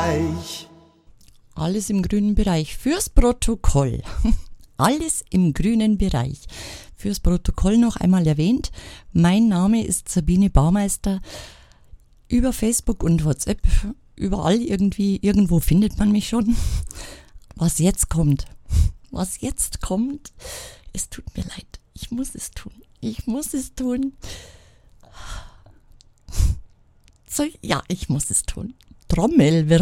Bereich. Alles im grünen Bereich. Fürs Protokoll. Alles im grünen Bereich. Fürs Protokoll noch einmal erwähnt. Mein Name ist Sabine Baumeister. Über Facebook und WhatsApp, überall irgendwie, irgendwo findet man mich schon. Was jetzt kommt, es tut mir leid. Ich muss es tun. So, ja, ich muss es tun. Trommelwirbel.